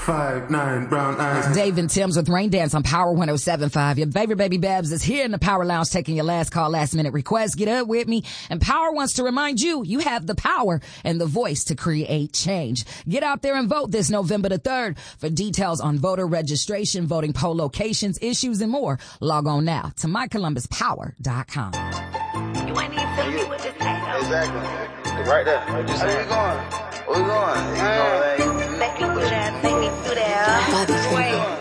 5'9", brown eyes. Dave and Tim's with Rain Dance on Power 107.5. Your favorite baby Babs is here in the Power Lounge taking your last call, last minute request. Get up with me. And Power wants to remind you, you have the power and the voice to create change. Get out there and vote this November the 3rd. For details on voter registration, voting poll locations, issues, and more, log on now to mycolumbuspower.com. You ain't even feeling me with this hat. Exactly. Right there. Where you going? Where we going? Let people try to take me through there. Wait.